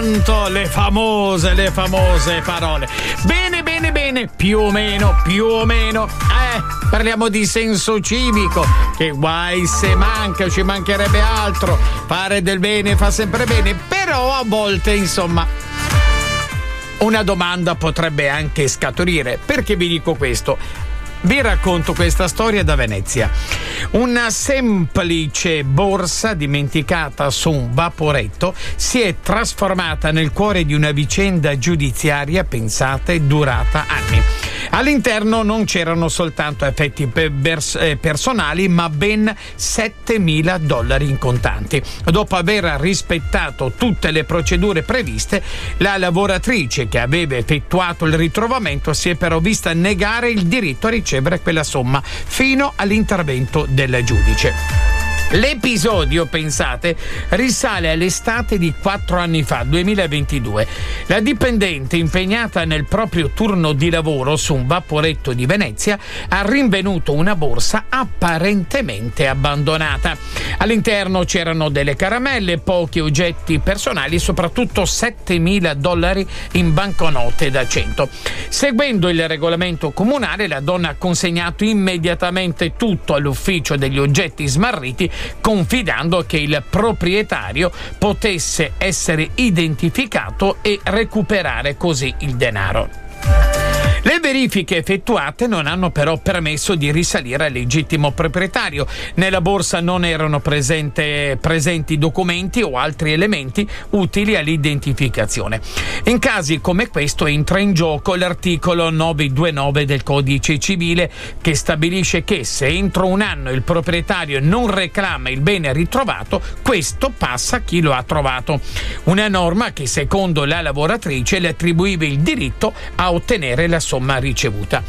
intanto le famose parole. Bene, più o meno. Parliamo di senso civico, che guai se manca, ci mancherebbe altro. Fare del bene fa sempre bene, però a volte, insomma, una domanda potrebbe anche scaturire. Perché vi dico questo? Vi racconto questa storia da Venezia. Una semplice borsa dimenticata su un vaporetto si è trasformata nel cuore di una vicenda giudiziaria, pensate, durata anni. All'interno non c'erano soltanto effetti personali, ma ben $7.000 in contanti. Dopo aver rispettato tutte le procedure previste, la lavoratrice che aveva effettuato il ritrovamento si è però vista negare il diritto a ricevere quella somma fino all'intervento del giudice. L'episodio, pensate, risale all'estate di 4 anni fa, 2022. La dipendente, impegnata nel proprio turno di lavoro su un vaporetto di Venezia, ha rinvenuto una borsa apparentemente abbandonata. All'interno c'erano delle caramelle, pochi oggetti personali e soprattutto $7.000 in banconote da 100. Seguendo il regolamento comunale, la donna ha consegnato immediatamente tutto all'ufficio degli oggetti smarriti, confidando che il proprietario potesse essere identificato e recuperare così il denaro. Le verifiche effettuate non hanno però permesso di risalire al legittimo proprietario. Nella borsa non erano presenti documenti o altri elementi utili all'identificazione. In casi come questo entra in gioco l'articolo 929 del Codice Civile, che stabilisce che se entro un anno il proprietario non reclama il bene ritrovato, questo passa a chi lo ha trovato. Una norma che secondo la lavoratrice le attribuiva il diritto a ottenere la somma ricevuta.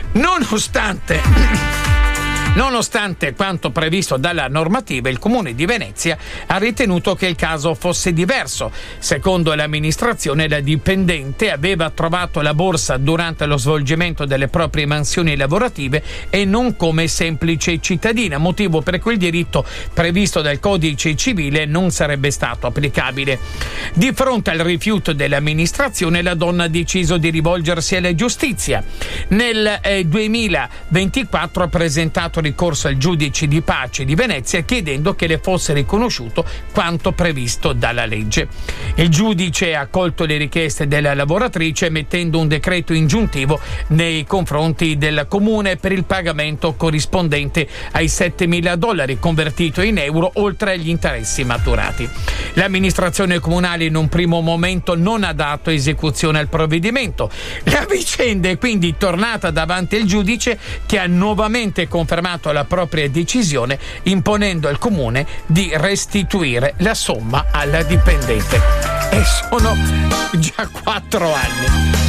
Nonostante quanto previsto dalla normativa, il Comune di Venezia ha ritenuto che il caso fosse diverso. Secondo l'amministrazione, la dipendente aveva trovato la borsa durante lo svolgimento delle proprie mansioni lavorative e non come semplice cittadina, motivo per cui il diritto previsto dal Codice Civile non sarebbe stato applicabile. Di fronte al rifiuto dell'amministrazione, la donna ha deciso di rivolgersi alla giustizia. Nel 2024 ha presentato ricorso al giudice di pace di Venezia chiedendo che le fosse riconosciuto quanto previsto dalla legge. Il giudice ha accolto le richieste della lavoratrice emettendo un decreto ingiuntivo nei confronti del comune per il pagamento corrispondente ai $7.000 convertito in euro, oltre agli interessi maturati. L'amministrazione comunale in un primo momento non ha dato esecuzione al provvedimento. La vicenda è quindi tornata davanti al giudice, che ha nuovamente confermato la propria decisione, imponendo al comune di restituire la somma alla dipendente. E sono già 4 anni.